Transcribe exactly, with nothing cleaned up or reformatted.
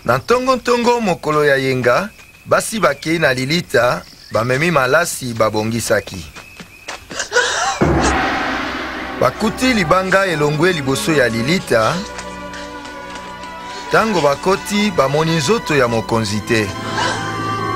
Na ntongo ntongo mokolo ya yenga, basi bakei na Lilita, bamemi malasi babongisaki. Bakuti libanga elongwe liboso ya Lilita, tango bakoti bamoni nzoto ya mokonzi te.